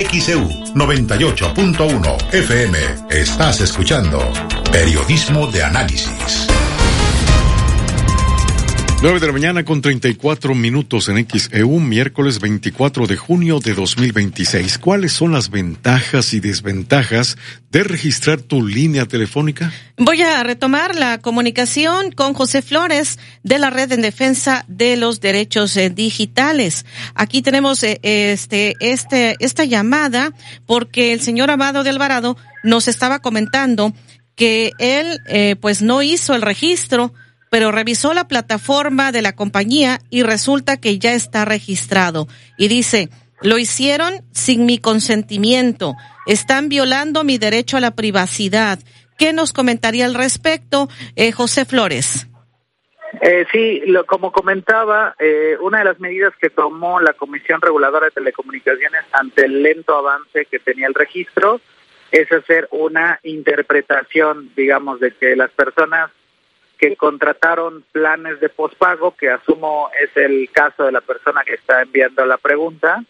XEU 98.1 FM. Estás escuchando Periodismo de Análisis. 9 de la mañana con 34 minutos en XEU, miércoles 24 de junio de 2026. ¿Cuáles son las ventajas y desventajas de registrar tu línea telefónica? Voy a retomar la comunicación con José Flores de la Red en Defensa de los Derechos Digitales. Aquí tenemos esta llamada porque el señor Amado de Alvarado nos estaba comentando que él pues no hizo el registro, pero revisó la plataforma de la compañía y resulta que ya está registrado. Y dice, lo hicieron sin mi consentimiento, están violando mi derecho a la privacidad. ¿Qué nos comentaría al respecto, José Flores? Sí, como comentaba, una de las medidas que tomó la Comisión Reguladora de Telecomunicaciones ante el lento avance que tenía el registro es hacer una interpretación, digamos, de que las personas que contrataron planes de pospago, que asumo es el caso de la persona que está enviando la pregunta,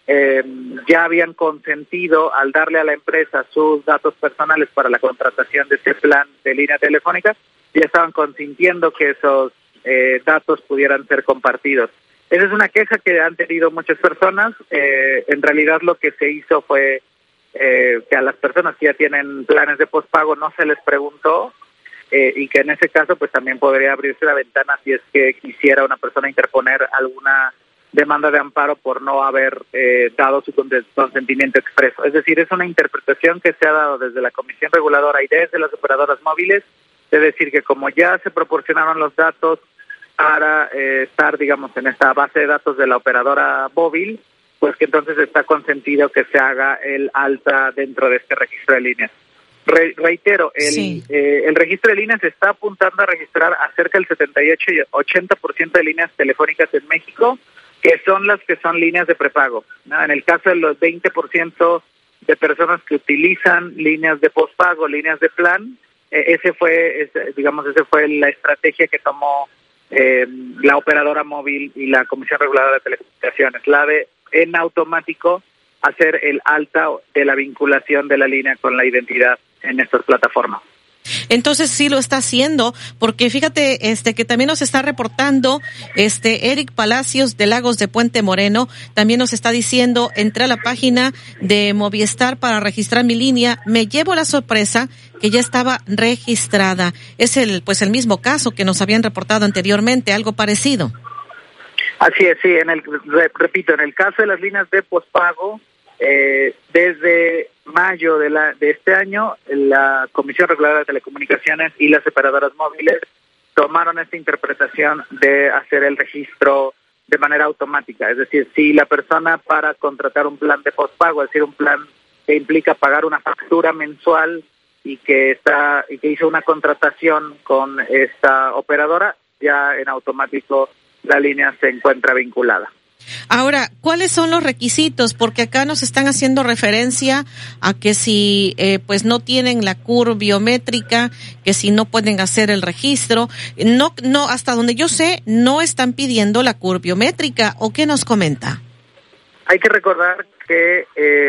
ya habían consentido al darle a la empresa sus datos personales para la contratación de este plan de línea telefónica, ya estaban consintiendo que esos datos pudieran ser compartidos. Esa es una queja que han tenido muchas personas. En realidad lo que se hizo fue que a las personas que ya tienen planes de pospago no se les preguntó, y que en ese caso pues también podría abrirse la ventana si es que quisiera una persona interponer alguna demanda de amparo por no haber dado su consentimiento expreso. Es decir, es una interpretación que se ha dado desde la Comisión Reguladora y desde las operadoras móviles, es decir, que como ya se proporcionaron los datos para estar, digamos, en esta base de datos de la operadora móvil, pues que entonces está consentido que se haga el alta dentro de este registro de líneas. Reitero, el registro de líneas está apuntando a registrar a cerca del 78 y 80% de líneas telefónicas en México, que son las que son líneas de prepago, ¿no? En el caso de los 20% de personas que utilizan líneas de postpago, líneas de plan, ese fue la estrategia que tomó la operadora móvil y la Comisión Reguladora de Telecomunicaciones, la de en automático hacer el alta de la vinculación de la línea con la identidad en estas plataformas. Entonces sí lo está haciendo, porque fíjate que también nos está reportando Eric Palacios de Lagos de Puente Moreno, también nos está diciendo, entré a la página de Movistar para registrar mi línea, me llevo la sorpresa que ya estaba registrada. Es el mismo caso que nos habían reportado anteriormente, algo parecido. Así es, sí, repito, en el caso de las líneas de pospago, desde mayo de este año, la Comisión Reguladora de Telecomunicaciones y las operadoras móviles tomaron esta interpretación de hacer el registro de manera automática. Es decir, si la persona para contratar un plan de pospago, es decir, un plan que implica pagar una factura mensual y que hizo una contratación con esta operadora, ya en automático la línea se encuentra vinculada. Ahora, ¿cuáles son los requisitos? Porque acá nos están haciendo referencia a que si pues no tienen la CUR biométrica, que si no pueden hacer el registro. No, hasta donde yo sé, no están pidiendo la CUR biométrica. ¿O qué nos comenta? Hay que recordar que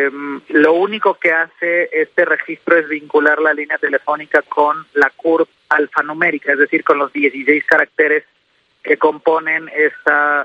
lo único que hace este registro es vincular la línea telefónica con la CUR alfanumérica, es decir, con los 16 caracteres que componen esta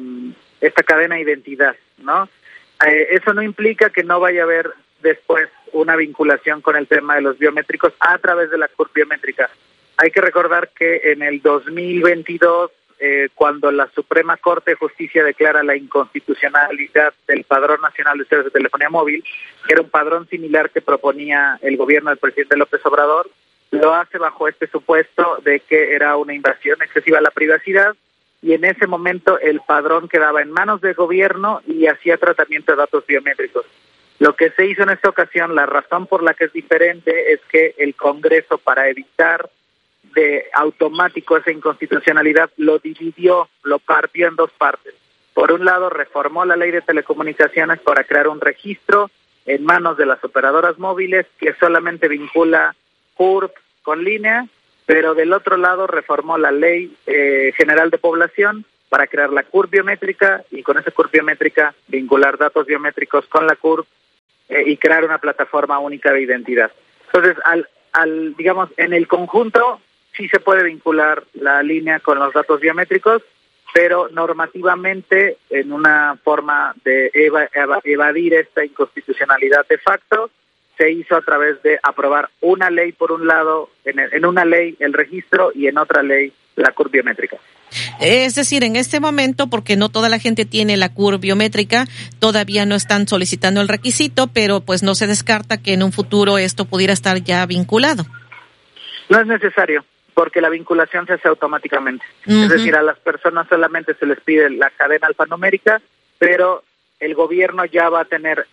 cadena de identidad, ¿no? Eso no implica que no vaya a haber después una vinculación con el tema de los biométricos a través de la CUR biométrica. Hay que recordar que en el 2022, cuando la Suprema Corte de Justicia declara la inconstitucionalidad del Padrón Nacional de Servicios de Telefonía Móvil, que era un padrón similar que proponía el gobierno del presidente López Obrador, lo hace bajo este supuesto de que era una invasión excesiva a la privacidad, y en ese momento el padrón quedaba en manos del gobierno y hacía tratamiento de datos biométricos. Lo que se hizo en esta ocasión, la razón por la que es diferente, es que el Congreso, para evitar de automático esa inconstitucionalidad, lo dividió, lo partió en dos partes. Por un lado, reformó la ley de telecomunicaciones para crear un registro en manos de las operadoras móviles que solamente vincula CURP con línea, pero del otro lado reformó la Ley General de Población para crear la CURP biométrica y con esa CURP biométrica vincular datos biométricos con la CURP y crear una plataforma única de identidad. Entonces, digamos, en el conjunto sí se puede vincular la línea con los datos biométricos, pero normativamente, en una forma de evadir esta inconstitucionalidad de facto, se hizo a través de aprobar una ley por un lado, en una ley el registro y en otra ley la CURP biométrica. Es decir, en este momento, porque no toda la gente tiene la CURP biométrica, todavía no están solicitando el requisito, pero pues no se descarta que en un futuro esto pudiera estar ya vinculado. No es necesario, porque la vinculación se hace automáticamente. Es decir, a las personas solamente se les pide la cadena alfanumérica, pero el gobierno ya va a tener,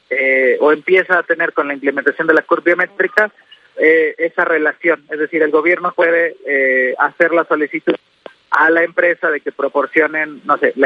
o empieza a tener con la implementación de la CURP biométrica, esa relación. Es decir, el gobierno puede hacer la solicitud a la empresa de que proporcionen, no sé,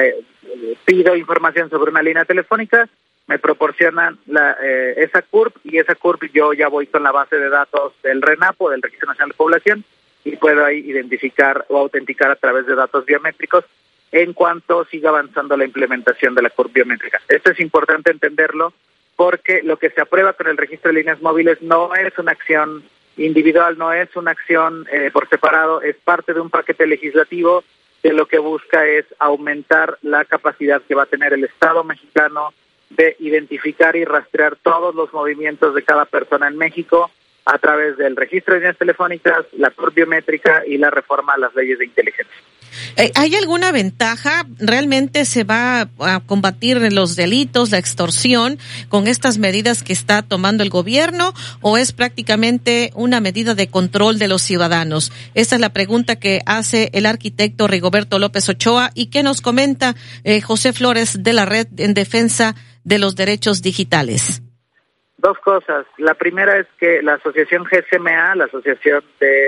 pido información sobre una línea telefónica, me proporcionan esa CURP, y esa CURP yo ya voy con la base de datos del RENAPO, del Registro Nacional de Población, y puedo ahí identificar o autenticar a través de datos biométricos en cuanto siga avanzando la implementación de la CURP biométrica. Esto es importante entenderlo, porque lo que se aprueba con el registro de líneas móviles no es una acción individual, no es una acción por separado, es parte de un paquete legislativo que lo que busca es aumentar la capacidad que va a tener el Estado mexicano de identificar y rastrear todos los movimientos de cada persona en México a través del registro de líneas telefónicas, la CURP biométrica y la reforma a las leyes de inteligencia. ¿Hay alguna ventaja? ¿Realmente se va a combatir los delitos, la extorsión, con estas medidas que está tomando el gobierno, o es prácticamente una medida de control de los ciudadanos? Esta es la pregunta que hace el arquitecto Rigoberto López Ochoa, y que nos comenta José Flores de la Red en Defensa de los Derechos Digitales. Dos cosas. La primera es que la asociación GSMA, la Asociación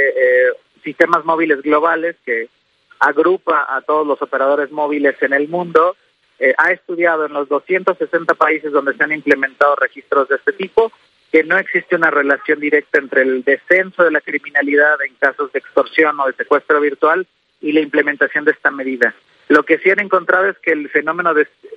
de Sistemas Móviles Globales, que agrupa a todos los operadores móviles en el mundo, ha estudiado en los 260 países donde se han implementado registros de este tipo que no existe una relación directa entre el descenso de la criminalidad en casos de extorsión o de secuestro virtual y la implementación de esta medida. Lo que sí han encontrado es que el fenómeno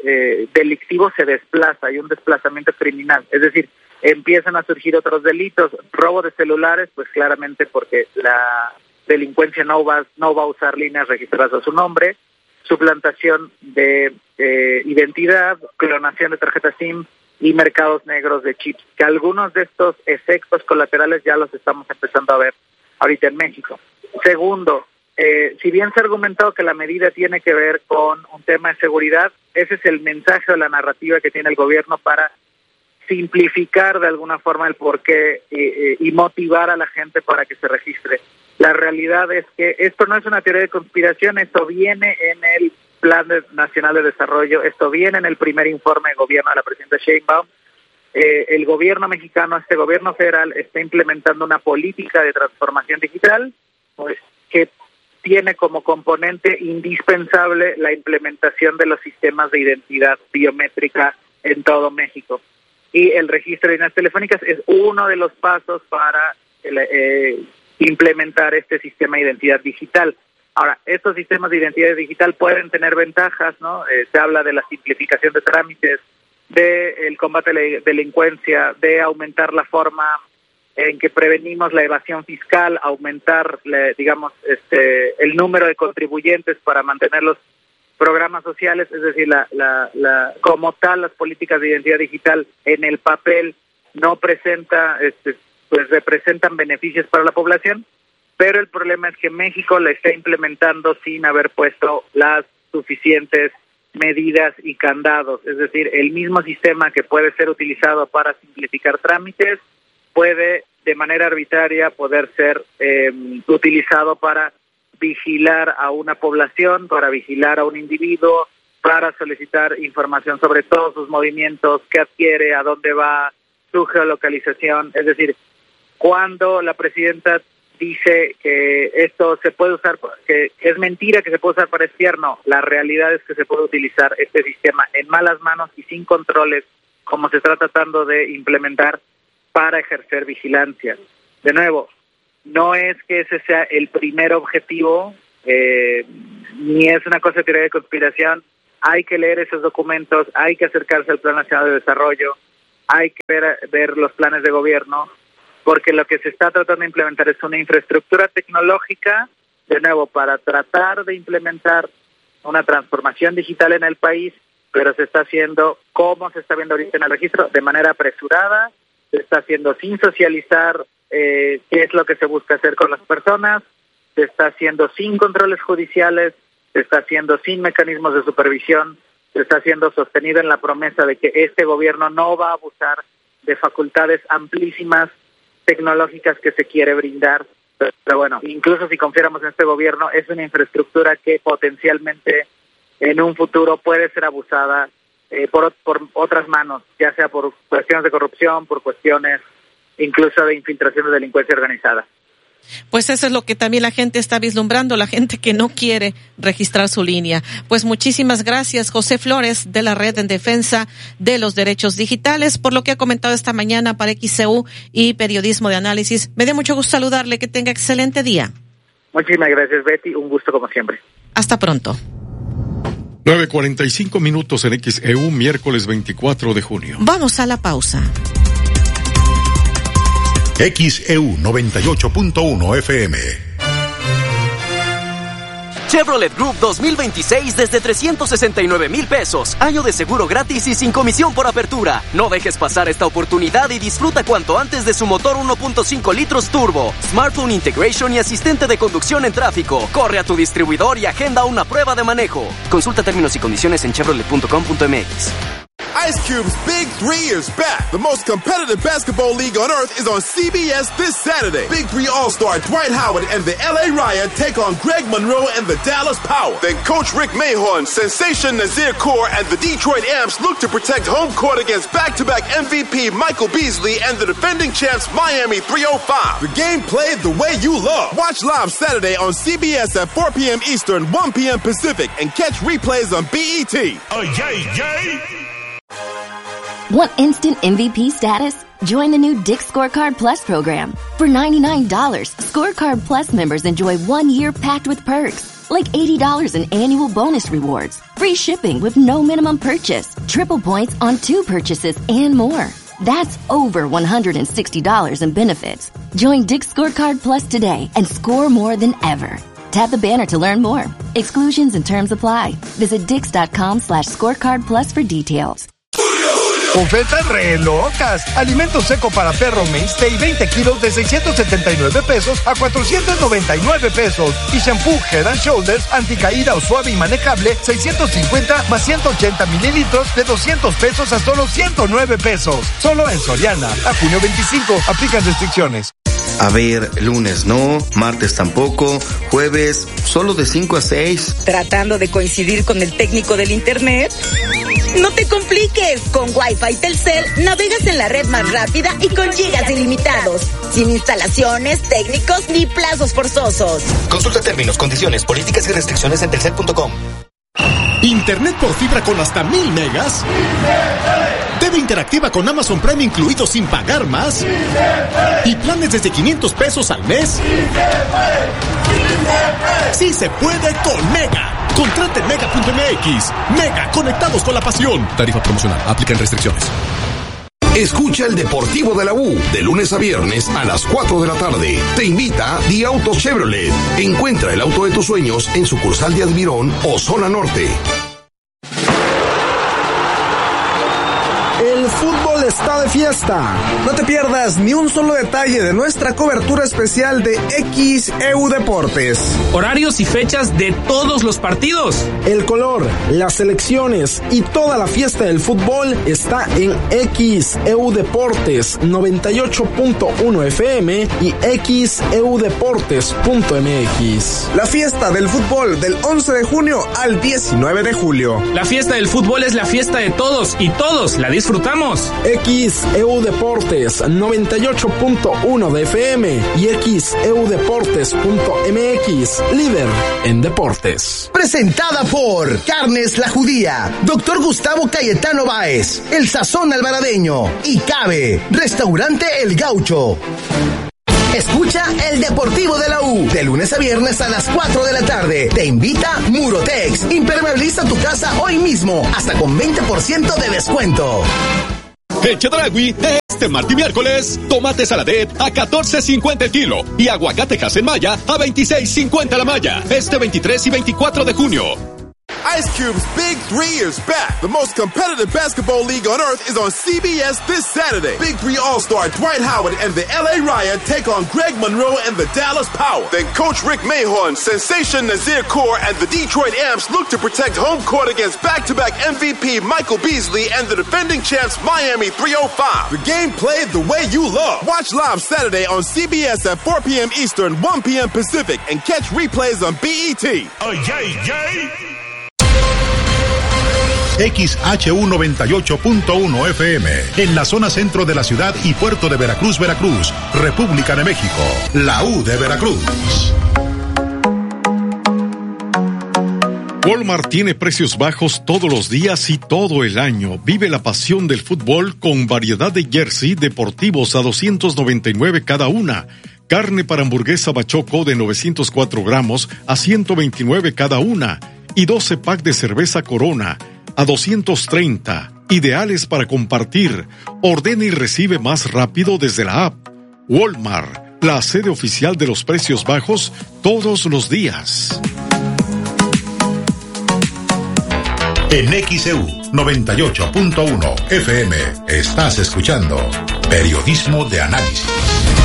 delictivo se desplaza, hay un desplazamiento criminal, es decir, empiezan a surgir otros delitos, robo de celulares, pues claramente porque la delincuencia no va a usar líneas registradas a su nombre, suplantación de identidad, clonación de tarjetas SIM y mercados negros de chips, que algunos de estos efectos colaterales ya los estamos empezando a ver ahorita en México. Segundo, si bien se ha argumentado que la medida tiene que ver con un tema de seguridad, ese es el mensaje o la narrativa que tiene el gobierno para simplificar de alguna forma el porqué y motivar a la gente para que se registre. La realidad es que esto no es una teoría de conspiración, esto viene en el Plan Nacional de Desarrollo, esto viene en el primer informe de gobierno de la presidenta Sheinbaum. El gobierno mexicano, este gobierno federal, está implementando una política de transformación digital, pues, que tiene como componente indispensable la implementación de los sistemas de identidad biométrica en todo México. Y el registro de líneas telefónicas es uno de los pasos para implementar este sistema de identidad digital. Ahora, estos sistemas de identidad digital pueden tener ventajas, ¿no? Se habla de la simplificación de trámites, del combate a la delincuencia, de aumentar la forma en que prevenimos la evasión fiscal, aumentar, el número de contribuyentes para mantener los programas sociales, es decir, como tal las políticas de identidad digital en el papel no presenta, pues representan beneficios para la población, pero el problema es que México la está implementando sin haber puesto las suficientes medidas y candados, es decir, el mismo sistema que puede ser utilizado para simplificar trámites puede de manera arbitraria poder ser utilizado para vigilar a una población, para vigilar a un individuo, para solicitar información sobre todos sus movimientos, qué adquiere, a dónde va, su geolocalización. Es decir, cuando la presidenta dice que esto se puede usar, que es mentira que se puede usar para espiar, no, la realidad es que se puede utilizar este sistema en malas manos y sin controles, como se está tratando de implementar, para ejercer vigilancia. De nuevo, no es que ese sea el primer objetivo, ni es una cosa de teoría de conspiración. Hay que leer esos documentos, hay que acercarse al Plan Nacional de Desarrollo, hay que ver los planes de gobierno, porque lo que se está tratando de implementar es una infraestructura tecnológica, de nuevo, para tratar de implementar una transformación digital en el país, pero se está haciendo, como se está viendo ahorita en el registro, de manera apresurada, se está haciendo sin socializar qué es lo que se busca hacer con las personas, se está haciendo sin controles judiciales, se está haciendo sin mecanismos de supervisión, se está haciendo sostenido en la promesa de que este gobierno no va a abusar de facultades amplísimas tecnológicas que se quiere brindar. Pero bueno, incluso si confiáramos en este gobierno, es una infraestructura que potencialmente en un futuro puede ser abusada por otras manos, ya sea por cuestiones de corrupción, por cuestiones incluso de infiltración de delincuencia organizada. Pues eso es lo que también la gente está vislumbrando, la gente que no quiere registrar su línea. Pues muchísimas gracias, José Flores, de la Red en Defensa de los Derechos Digitales, por lo que ha comentado esta mañana para XEU y Periodismo de Análisis. Me dio mucho gusto saludarle, que tenga excelente día. Muchísimas gracias, Betty, un gusto como siempre. Hasta pronto. 9:45 en XEU, miércoles 24 de junio. Vamos a la pausa. XEU 98.1 FM. Chevrolet Group 2026 desde 369,000 pesos. Año de seguro gratis y sin comisión por apertura. No dejes pasar esta oportunidad y disfruta cuanto antes de su motor 1.5 litros turbo, smartphone integration y asistente de conducción en tráfico. Corre a tu distribuidor y agenda una prueba de manejo. Consulta términos y condiciones en chevrolet.com.mx. Ice Cube's Big 3 is back. The most competitive basketball league on earth is on CBS this Saturday. Big 3 All-Star Dwight Howard and the LA Riot take on Greg Monroe and the Dallas Power. Then Coach Rick Mahorn, Sensation Nazir Kaur, and the Detroit Amps look to protect home court against back-to-back MVP Michael Beasley and the defending champs Miami 305. The game played the way you love. Watch live Saturday on CBS at 4 p.m. Eastern, 1 p.m. Pacific, and catch replays on BET. Oh, yay! Want instant MVP status? Join the new Dick's Scorecard Plus program. For $99, Scorecard Plus members enjoy 1 year packed with perks, like $80 in annual bonus rewards, free shipping with no minimum purchase, triple points on 2 purchases, and more. That's over $160 in benefits. Join Dick's Scorecard Plus today and score more than ever. Tap the banner to learn more. Exclusions and terms apply. Visit Dix.com/scorecard plus for details. Ofertas re locas. Alimento seco para perro Mainstay 20 kilos de 679 pesos a 499 pesos. Y shampoo Head and Shoulders anticaída o suave y manejable 650 más 180 mililitros de 200 pesos a solo 109 pesos. Solo en Soriana. A junio 25. Aplican restricciones. A ver, lunes no, martes tampoco, jueves solo de 5 a 6. ¿Tratando de coincidir con el técnico del internet? No te compliques, con Wi-Fi Telcel navegas en la red más rápida y con gigas ilimitados, sin instalaciones, técnicos ni plazos forzosos. Consulta términos, condiciones, políticas y restricciones en telcel.com. Internet por fibra con hasta 1000 megas. TV interactiva con Amazon Prime incluido sin pagar más. Y planes desde 500 pesos al mes. Sí se puede con Mega. Contrate en Mega.mx. Mega, conectados con la pasión. Tarifa promocional. Aplican restricciones. Escucha el Deportivo de la U de lunes a viernes a las 4 de la tarde. Te invita Di Auto Chevrolet. Encuentra el auto de tus sueños en sucursal de Admirón o Zona Norte. El fútbol está de fiesta. No te pierdas ni un solo detalle de nuestra cobertura especial de XEU Deportes. Horarios y fechas de todos los partidos. El color, las selecciones y toda la fiesta del fútbol está en XEU Deportes 98.1 FM y xeudeportes.mx. La fiesta del fútbol del 11 de junio al 19 de julio. La fiesta del fútbol es la fiesta de todos y todos la disfrutamos. XEU Deportes 98.1 de FM y xeudeportes.mx, líder en deportes. Presentada por Carnes La Judía, Dr. Gustavo Cayetano Báez, El Sazón Alvaradeño y Cabe, Restaurante El Gaucho. Escucha el Deportivo de la U, de lunes a viernes a las 4 de la tarde. Te invita Murotex. Impermeabiliza tu casa hoy mismo, hasta con 20% de descuento. En Chedraui, este martes y miércoles, tomate saladet a $14.50 el kilo y aguacate Hass-en-Maya a $26.50 la malla. Este 23 y 24 de junio. Ice Cube's Big 3 is back. The most competitive basketball league on earth is on CBS this Saturday. Big 3 All-Star Dwight Howard and the LA Riot take on Greg Monroe and the Dallas Power. Then Coach Rick Mahorn, Sensation Nazir Kaur, and the Detroit Amps look to protect home court against back-to-back MVP Michael Beasley and the defending champs Miami 305. The game played the way you love. Watch live Saturday on CBS at 4 p.m. Eastern, 1 p.m. Pacific, and catch replays on BET. XHU 98.1 FM, en la zona centro de la ciudad y puerto de Veracruz, Veracruz, República de México, la U de Veracruz. Walmart tiene precios bajos todos los días y todo el año. Vive la pasión del fútbol con variedad de jersey deportivos a $299 cada una. Carne para hamburguesa Bachoco de 904 gramos a $129 cada una. Y 12 pack de cerveza Corona a $230, ideales para compartir. Ordena y recibe más rápido desde la app. Walmart, la sede oficial de los precios bajos todos los días. En XEU 98.1 FM estás escuchando Periodismo de Análisis.